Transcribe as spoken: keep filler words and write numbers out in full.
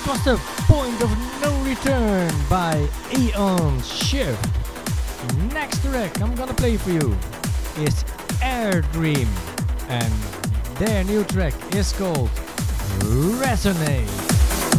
was the Point of No Return by Eon Ship. Next track I'm gonna play for you is Air Dream, and their new track is called Resonate.